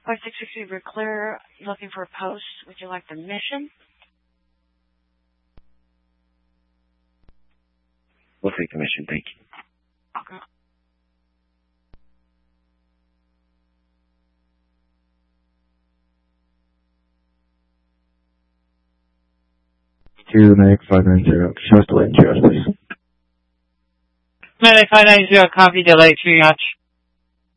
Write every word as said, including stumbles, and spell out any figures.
Flight six sixty, we're clear. Looking for a post. Would you like the mission? We'll take the mission, thank you. Okay. Two Medic five nine zero. Show us the late triage, please. Medic five nine zero, copy delay triage.